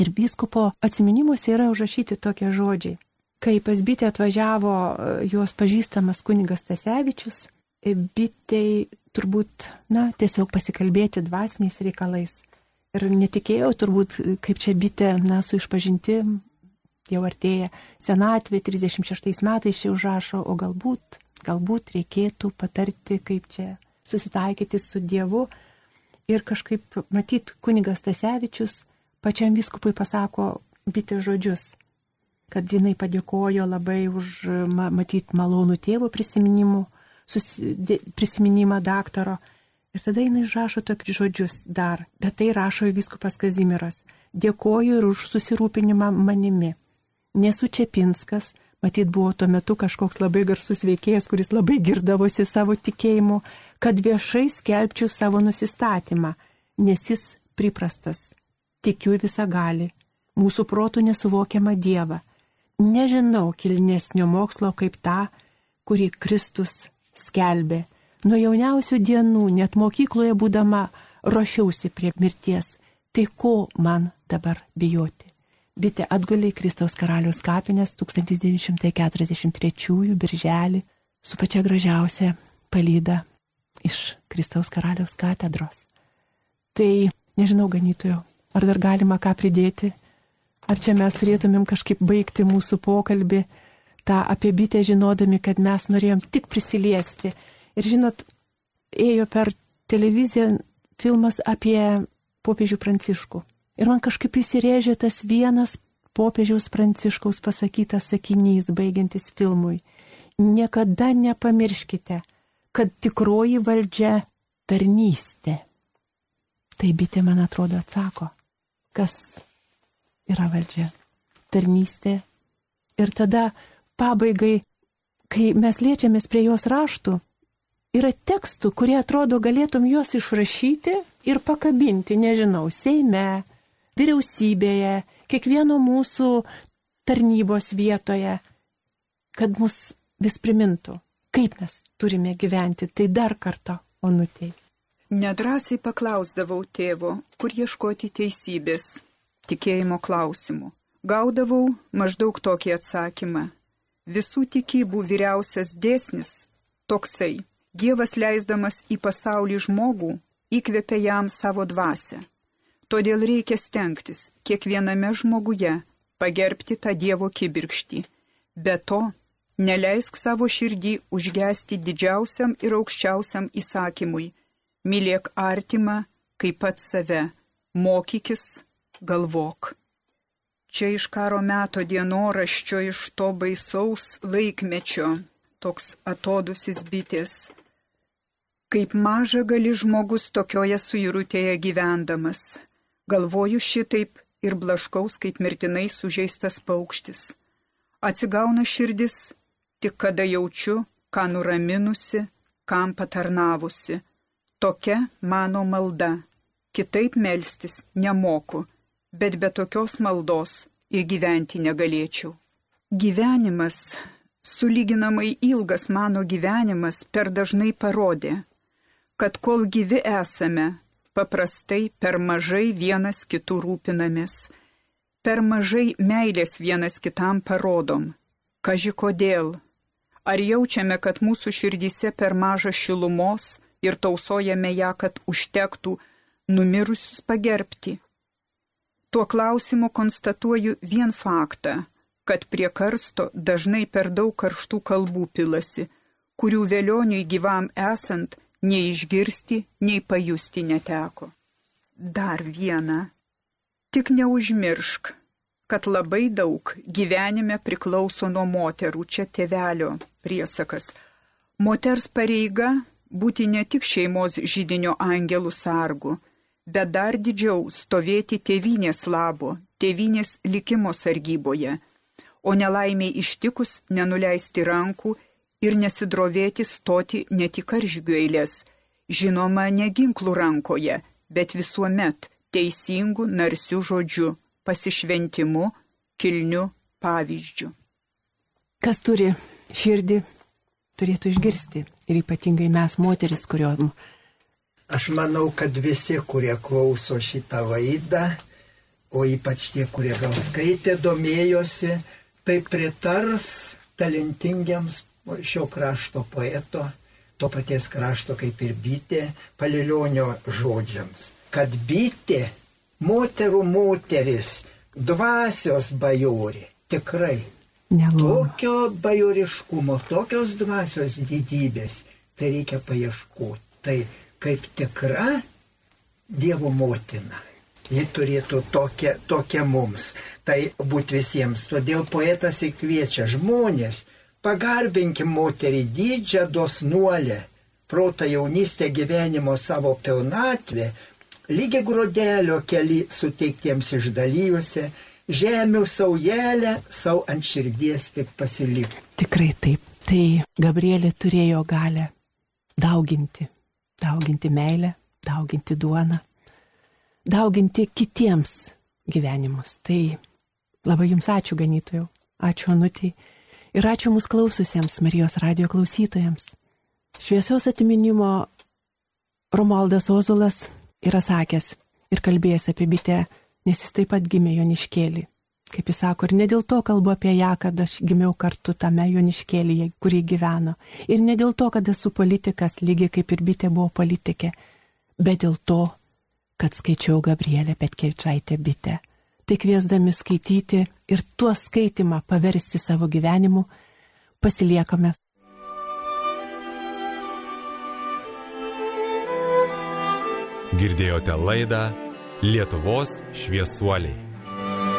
Ir vyskupo atsiminimuose yra užrašyti tokie žodžiai. Kai pas bitę atvažiavo jos pažįstamas kunigas Stasevičius, bitei turbūt, tiesiog pasikalbėti dvasiniais reikalais. Ir netikėjau turbūt, kaip čia bitė, su išpažintim, jau artėja senatvė, 36 metais čia užrašo, o galbūt reikėtų patarti, kaip čia susitaikyti su Dievu. Ir kažkaip, matyt, kunigas Stasevičius pačiam vyskupui pasako bitė žodžius, kad jinai padėkojo labai už, matyt, malonų tėvo prisiminimą daktaro. Ir tada jinai rašo tokius žodžius dar, bet tai rašo vyskupas Kazimieras. Dėkoju ir už susirūpinimą manimi. Nesu Čepinskas, matyt, buvo tuo metu kažkoks labai garsus veikėjas, kuris labai girdavosi savo tikėjimu, kad viešai skelbčiau savo nusistatymą, nes jis priprastas. Tikiu visą gali, mūsų protų nesuvokiamą Dievą. Nežinau kilnesnio mokslo kaip tą, kurį Kristus skelbė. Nuo jauniausių dienų, net mokykloje būdama, ruošiausi prie mirties. Tai ko man dabar bijoti? Bitė atgulė į Kristaus karaliaus kapines 1943 birželį su pačia gražiausia palyda iš Kristaus karaliaus katedros. Tai nežinau, ganytojo, ar dar galima ką pridėti? Ar čia mes turėtumėm kažkaip baigti mūsų pokalbį, tą apie bitę žinodami, kad mes norėjom tik prisiliesti. Ir žinot, ėjo per televiziją filmas apie popiežių Pranciškų. Ir man kažkaip įsirėžė tas vienas popiežiaus Pranciškaus pasakytas sakinys, baigiantis filmui. Niekada nepamirškite, kad tikroji valdžia tarnystė. Tai bitė, man atrodo, atsako, kas yra valdžia. Tarnystė. Ir tada pabaigai, kai mes liečiamės prie jos raštų, yra tekstų, kurie atrodo galėtum juos išrašyti ir pakabinti, nežinau, Seime, vyriausybėje, kiekvieno mūsų tarnybos vietoje, kad mus vis primintų, kaip mes turime gyventi. Tai dar kartą, Onutei. Nedrąsiai paklausdavau tėvo, kur ieškoti teisybės, tikėjimo klausimų. Gaudavau maždaug tokį atsakymą. Visų tikybų vyriausias dėsnis toksai. Dievas leisdamas į pasaulį žmogų įkvėpia jam savo dvasią. Todėl reikia stengtis kiekviename žmoguje pagerbti tą Dievo kibirkštį. Be to, neleisk savo širdį užgesti didžiausiam ir aukščiausiam įsakymui. Mylėk artimą kaip pats save, mokykis, galvok. Čia iš karo meto dienoraščio, iš to baisaus laikmečio, toks atodusis bitės. Kaip maža gali žmogus tokioje suirutėje gyvendamas. Galvoju šitaip ir blaškaus kaip mirtinai sužeistas paukštis. Atsigauna širdis, tik kada jaučiu, ką nuraminusi, kam patarnavusi. Tokia mano malda. Kitaip melstis nemoku, bet be tokios maldos ir gyventi negalėčiau. Gyvenimas, sulyginamai ilgas mano gyvenimas, per dažnai parodė, kad kol gyvi esame, paprastai per mažai vienas kitų rūpinamės, per mažai meilės vienas kitam parodom. Kaži kodėl? Ar jaučiame, kad mūsų širdyse per maža šilumos ir tausojame ją, kad užtektų numirusius pagerbti? Tuo klausimu konstatuoju vien faktą, kad prie karsto dažnai per daug karštų kalbų pilasi, kurių vėlioniui gyvam esant nei išgirsti, nei pajusti neteko. Dar viena. Tik neužmiršk, kad labai daug gyvenime priklauso nuo moterų, čia tėvelio priesakas. Moters pareiga būti ne tik šeimos židinio angelų sargu, bet dar didžiau stovėti tėvynės labo, tėvynės likimo sargyboje, o nelaimiai ištikus nenuleisti rankų ir nesidrovėti stoti ne tik karžygių eilės, žinoma, ne ginklų rankoje, bet visuomet teisingų narsių žodžių, pasišventimu, kilniu pavyzdžiu. Kas turi širdį, turėtų išgirsti. Ir ypatingai mes, moteris, kuriuom. Aš manau, kad visi, kurie klauso šitą laidą, o ypač tie, kurie gal skaitė, domėjosi, tai pritars talentingiams šio krašto poeto, to paties krašto kaip ir Bitė, Palilionio žodžiams, kad Bitė, moterų moteris, dvasios bajorė, tikrai. Tokio bajoriškumo, tokios dvasios didybės, tai reikia paieškoti. Tai kaip tikra Dievo motina. Ji turėtų tokia mums. Tai būti visiems. Todėl poetas įkviečia žmonės, pagarbinkim moterį didžią dosnuolę, protą jaunystę gyvenimo savo pilnatvę, lygiai grodelio keli suteiktiems išdalyjusi, žemių saujelę sau ant širdies tik pasilikti. Tikrai taip. Tai Gabrielė turėjo galę dauginti meilę, dauginti duoną, dauginti kitiems gyvenimus. Tai labai jums ačiū, ganytojau, ačiū Onutei ir ačiū mūsų klaususiems Marijos radijo klausytojams. Šviesios atminimo Romualdas Ozolas yra sakęs ir kalbėjęs apie Bitę, nes jis taip pat gimė Joniškėlį. Kaip jis sako, ir ne dėl to kalbu apie ją, kad aš gimiau kartu tame Joniškėlyje, kurį gyveno. Ir ne dėl to, kad esu politikas, lygiai kaip ir Bitė buvo politikė, bet dėl to, kad skaičiau Gabrielę Petkevičaitę Bitę. Tai kviesdami skaityti ir tuo skaitimą paversti savo gyvenimu, pasiliekame. Girdėjote laidą Lietuvos šviesuoliai.